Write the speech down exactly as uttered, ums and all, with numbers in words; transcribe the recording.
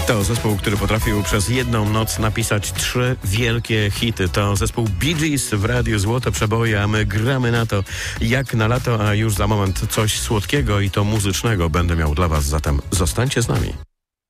To zespół, który potrafił przez jedną noc napisać trzy wielkie hity. To zespół Bee Gees w Radiu Złote Przeboje, a my gramy na to jak na lato, a już za moment coś słodkiego i to muzycznego będę miał dla Was, zatem zostańcie z nami.